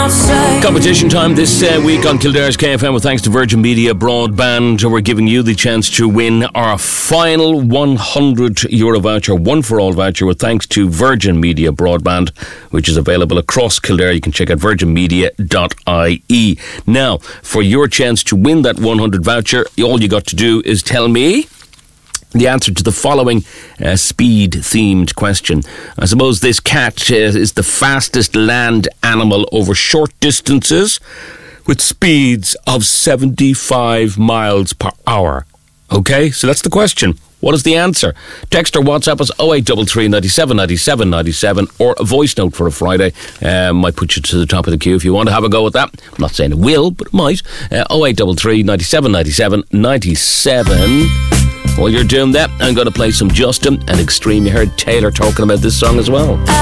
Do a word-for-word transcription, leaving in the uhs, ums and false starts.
outside. Competition time this uh, week on Kildare's K F M with thanks to Virgin Media Broadband. We're giving you the chance to win our final one hundred euro voucher, one for all voucher with thanks to Virgin Media Broadband, which is available across Kildare. You can check out virgin media dot I E. Now, for your chance to win that one hundred voucher, all you got to do is tell me the answer to the following uh, speed-themed question. I suppose this cat uh, is the fastest land animal over short distances with speeds of seventy-five miles per hour. Okay, so that's the question. What is the answer? Text or WhatsApp us oh eight three three, nine seven, nine seven, nine seven or a voice note for a Friday. Um, might put you to the top of the queue if you want to have a go at that. I'm not saying it will, but it might. Uh, oh eight three three, nine seven, nine seven, nine seven. While you're doing that, I'm going to play some Justin and Extreme. You heard Taylor talking about this song as well.